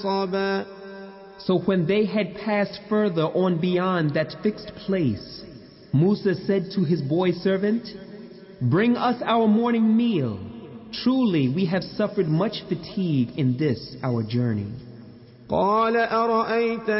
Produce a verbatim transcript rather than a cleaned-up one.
نصبا. So when they had passed further on beyond that fixed place, Musa said to his boy servant, "Bring us our morning meal. Truly we have suffered much fatigue in this our journey." قال أرأيت